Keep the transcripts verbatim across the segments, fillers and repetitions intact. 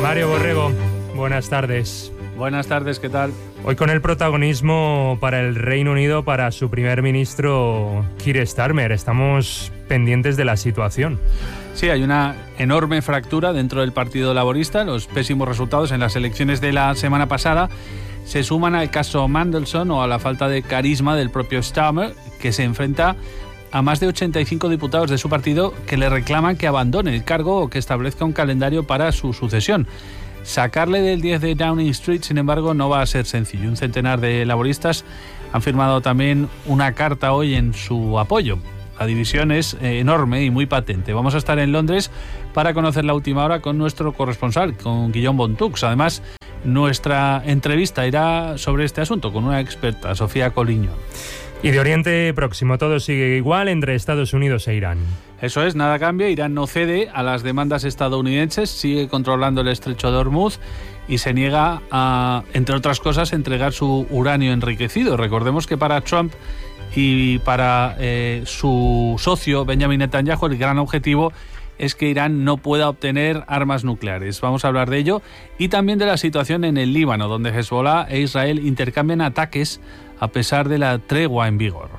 Mario Borrego, buenas tardes. Buenas tardes, ¿qué tal? Hoy con el protagonismo para el Reino Unido, para su primer ministro Keir Starmer. Estamos pendientes de la situación. Sí, hay una enorme fractura dentro del Partido Laborista. Los pésimos resultados en las elecciones de la semana pasada se suman al caso Mandelson o a la falta de carisma del propio Starmer, que se enfrenta a más de ochenta y cinco diputados de su partido que le reclaman que abandone el cargo o que establezca un calendario para su sucesión. Sacarle del diez de Downing Street, sin embargo, no va a ser sencillo. Un centenar de laboristas han firmado también una carta hoy en su apoyo. La división es eh, enorme y muy patente. Vamos a estar en Londres para conocer la última hora con nuestro corresponsal, con Guillaume Bontux. Además, nuestra entrevista irá sobre este asunto con una experta, Sofía Coliño. Y de Oriente Próximo todo sigue igual entre Estados Unidos e Irán. Eso es, nada cambia. Irán no cede a las demandas estadounidenses, sigue controlando el estrecho de Hormuz y se niega a, entre otras cosas, entregar su uranio enriquecido. Recordemos que para Trump y para eh, su socio Benjamin Netanyahu el gran objetivo es que Irán no pueda obtener armas nucleares. Vamos a hablar de ello y también de la situación en el Líbano, donde Hezbollah e Israel intercambian ataques a pesar de la tregua en vigor.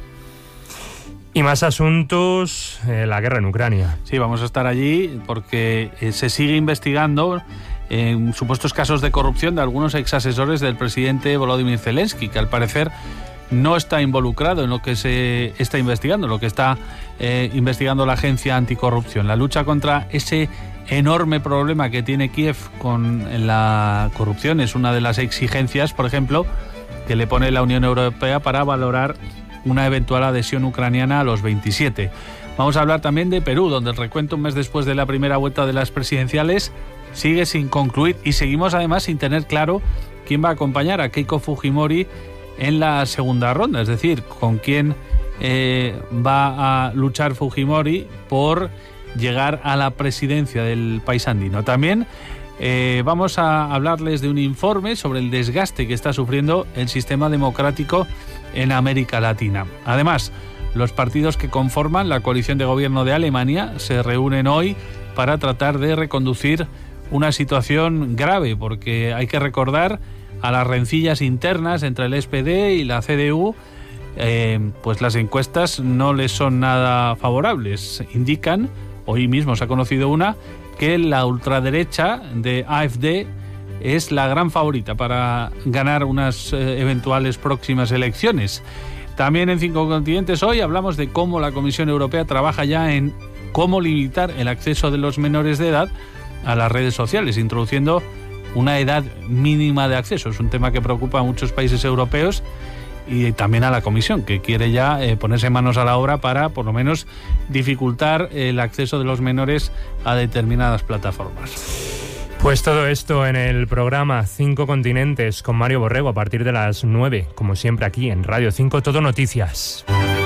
Y más asuntos, eh, la guerra en Ucrania. Sí, vamos a estar allí porque eh, se sigue investigando en eh, supuestos casos de corrupción de algunos exasesores del presidente Volodymyr Zelensky, que al parecer no está involucrado en lo que se está investigando, lo que está eh, investigando la agencia anticorrupción. La lucha contra ese enorme problema que tiene Kiev con la corrupción es una de las exigencias, por ejemplo, que le pone la Unión Europea para valorar una eventual adhesión ucraniana a los veintisiete. Vamos a hablar también de Perú, donde el recuento un mes después de la primera vuelta de las presidenciales sigue sin concluir y seguimos además sin tener claro quién va a acompañar a Keiko Fujimori en la segunda ronda, es decir, con quién eh, va a luchar Fujimori por llegar a la presidencia del país andino. También eh, vamos a hablarles de un informe sobre el desgaste que está sufriendo el sistema democrático en América Latina. Además, los partidos que conforman la coalición de gobierno de Alemania se reúnen hoy para tratar de reconducir una situación grave, porque hay que recordar a las rencillas internas entre el S P D y la C D U, eh, pues las encuestas no les son nada favorables. Indican, hoy mismo se ha conocido una, que la ultraderecha de A F D es la gran favorita para ganar unas eh, eventuales próximas elecciones. También en Cinco Continentes hoy hablamos de cómo la Comisión Europea trabaja ya en cómo limitar el acceso de los menores de edad a las redes sociales, introduciendo una edad mínima de acceso. Es un tema que preocupa a muchos países europeos y también a la Comisión, que quiere ya eh, ponerse manos a la obra para, por lo menos, dificultar el acceso de los menores a determinadas plataformas. Pues todo esto en el programa Cinco Continentes con Mario Borrego a partir de las nueve, como siempre aquí en Radio cinco, Todo Noticias.